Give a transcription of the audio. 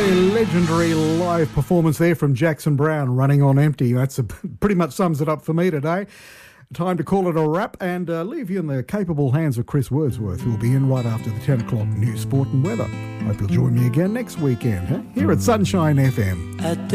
Legendary live performance there from Jackson Browne, Running on Empty. That's pretty much sums it up for me today. Time to call it a wrap and leave you in the capable hands of Chris Wordsworth, who will be in right after the 10 o'clock news, sport and weather. Hope you'll join me again next weekend here at Sunshine FM.